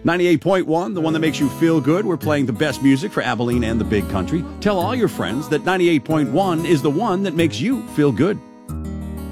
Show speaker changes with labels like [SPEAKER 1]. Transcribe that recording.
[SPEAKER 1] 98.1, the one that makes you feel good. We're playing the best music for Abilene and the Big Country. Tell all your friends that 98.1 is the one that makes you feel good.